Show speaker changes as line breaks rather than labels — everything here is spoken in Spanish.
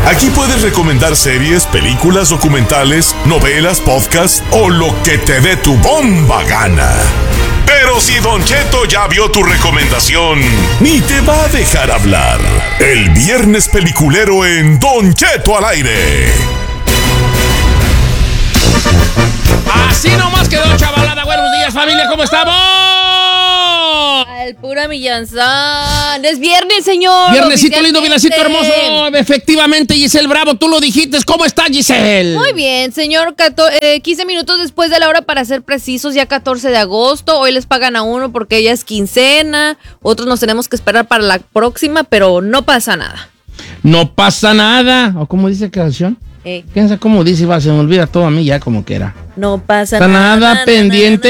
Aquí puedes recomendar series, películas, documentales, novelas, podcasts o lo que te dé tu bomba gana. Pero si Don Cheto ya vio tu recomendación, ni te va a dejar hablar. El viernes peliculero en Don Cheto al aire.
Así nomás quedó, chavalada. Buenos días, familia, ¿cómo estamos?
Al pura millanzán. Es viernes, señor.
Viernesito lindo, viernesito hermoso. Efectivamente, Giselle Bravo, tú lo dijiste. ¿Cómo está, Giselle?
Muy bien, señor. 15 minutos después de la hora, para ser precisos, ya 14 de agosto. Hoy les pagan a uno porque ya es quincena. Otros nos tenemos que esperar para la próxima, pero no pasa nada.
No pasa nada. ¿O cómo dice la canción? Piensa cómo dice, se me olvida todo a mí ya como que era.
No pasa
nada pendiente.